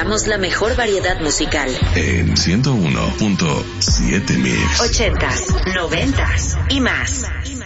presentamos la mejor variedad musical. En 101.7 Mix. 80s, 90s y más.